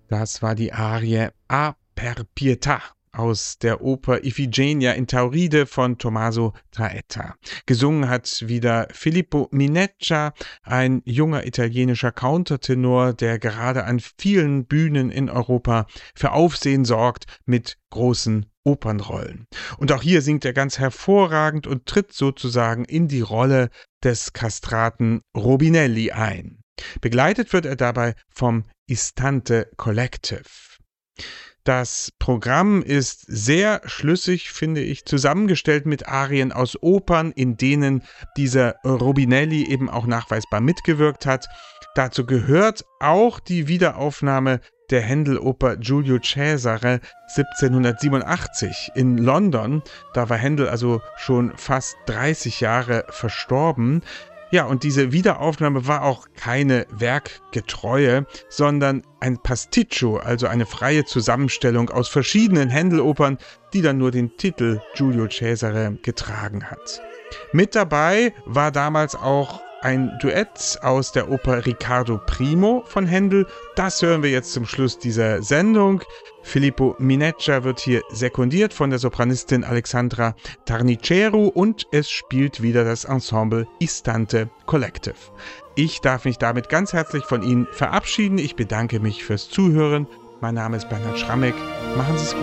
Das war die Arie A per pietà aus der Oper Iphigenia in Tauride von Tommaso Traetta. Gesungen hat wieder Filippo Mineccia, ein junger italienischer Countertenor, der gerade an vielen Bühnen in Europa für Aufsehen sorgt mit großen Opernrollen. Und auch hier singt er ganz hervorragend und tritt sozusagen in die Rolle des Kastraten Robinelli ein. Begleitet wird er dabei vom Istante Collective. Das Programm ist sehr schlüssig, finde ich, zusammengestellt mit Arien aus Opern, in denen dieser Robinelli eben auch nachweisbar mitgewirkt hat. Dazu gehört auch die Wiederaufnahme der Händel-Oper Giulio Cesare 1787 in London. Da war Händel also schon fast 30 Jahre verstorben. Ja, und diese Wiederaufnahme war auch keine werkgetreue, sondern ein Pasticcio, also eine freie Zusammenstellung aus verschiedenen Händel-Opern, die dann nur den Titel Giulio Cesare getragen hat. Mit dabei war damals auch ein Duett aus der Oper Riccardo Primo von Händel. Das hören wir jetzt zum Schluss dieser Sendung. Filippo Mineccia wird hier sekundiert von der Sopranistin Alexandra Tarniceru und es spielt wieder das Ensemble Istante Collective. Ich darf mich damit ganz herzlich von Ihnen verabschieden. Ich bedanke mich fürs Zuhören. Mein Name ist Bernhard Schrammeck. Machen Sie es gut.